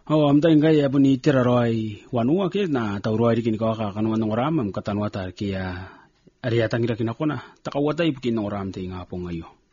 amta ingai ya buni tiraroi wanua ke na tauroi kini ko ka kanu ng oram am katanwa tar kia ariya tangira kinakona takawata ipikin ng oram te nga po ngayo.